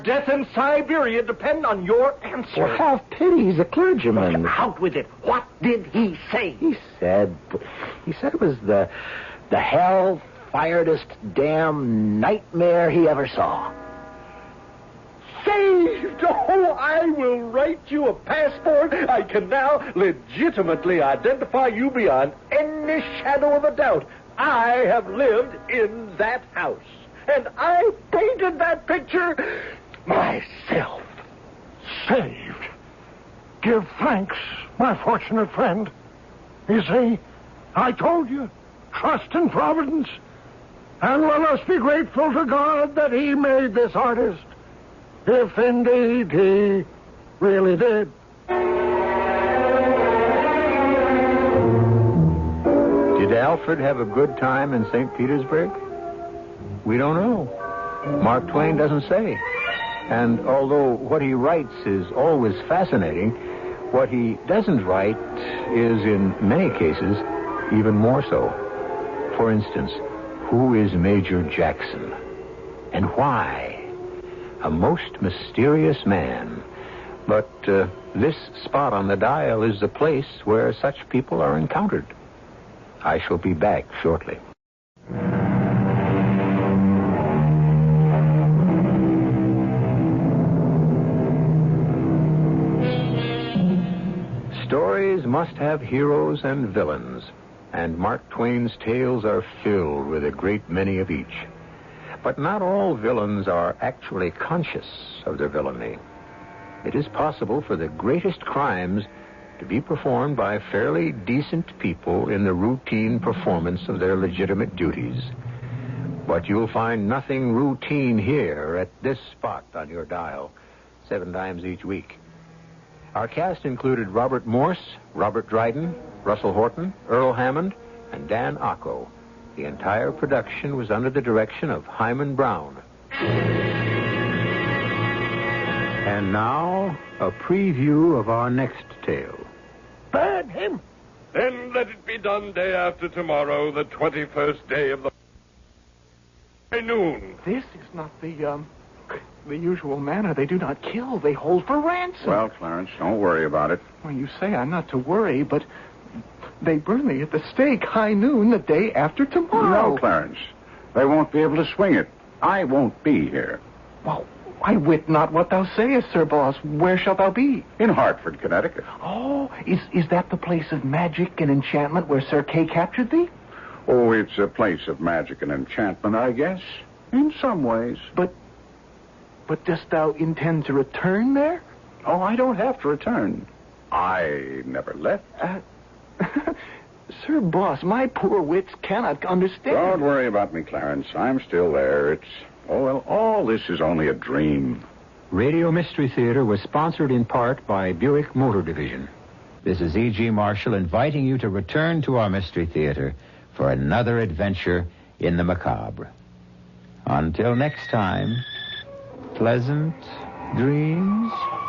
Death in Siberia depend on your answer. Well, have pity. He's a clergyman. Look, out with it. What did he say? He said it was the hell-firedest damn nightmare he ever saw. Saved! Oh, I will write you a passport. I can now legitimately identify you beyond any shadow of a doubt. I have lived in that house. And I painted that picture myself. Saved. Give thanks, my fortunate friend. You see, I told you, trust in Providence. And let us be grateful to God that he made this artist. If indeed he really did. Did Alfred have a good time in St. Petersburg? We don't know. Mark Twain doesn't say. And although what he writes is always fascinating, what he doesn't write is, in many cases, even more so. For instance, who is Major Jackson? And why? A most mysterious man. But this spot on the dial is the place where such people are encountered. I shall be back shortly. Stories must have heroes and villains, and Mark Twain's tales are filled with a great many of each. But not all villains are actually conscious of their villainy. It is possible for the greatest crimes to be performed by fairly decent people in the routine performance of their legitimate duties. But you'll find nothing routine here at this spot on your dial, 7 times each week. Our cast included Robert Morse, Robert Dryden, Russell Horton, Earl Hammond, and Dan Ocko. The entire production was under the direction of Hyman Brown. And now, a preview of our next tale. Burn him. Then let it be done day after tomorrow, the 21st day of the noon. This is not the usual manner. They do not kill. They hold for ransom. Well, Clarence, don't worry about it. Well, you say I'm not to worry, but they burn me at the stake high noon the day after tomorrow. No, Clarence. They won't be able to swing it. I won't be here. Well, I wit not what thou sayest, Sir Boss. Where shalt thou be? In Hartford, Connecticut. Oh, is that the place of magic and enchantment where Sir Kay captured thee? Oh, it's a place of magic and enchantment, I guess. In some ways. But dost thou intend to return there? Oh, I don't have to return. I never left. Sir Boss, my poor wits cannot understand. Don't worry about me, Clarence. I'm still there. All this is only a dream. Radio Mystery Theater was sponsored in part by Buick Motor Division. This is E.G. Marshall inviting you to return to our Mystery Theater for another adventure in the macabre. Until next time, pleasant dreams.